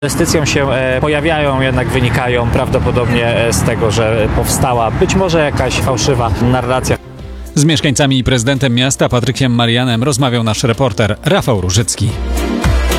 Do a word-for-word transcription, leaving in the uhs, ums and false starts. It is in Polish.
Inwestycjom się pojawiają, jednak wynikają prawdopodobnie z tego, że powstała być może jakaś fałszywa narracja. Z mieszkańcami i prezydentem miasta Patrykiem Marianem rozmawiał nasz reporter Rafał Różycki.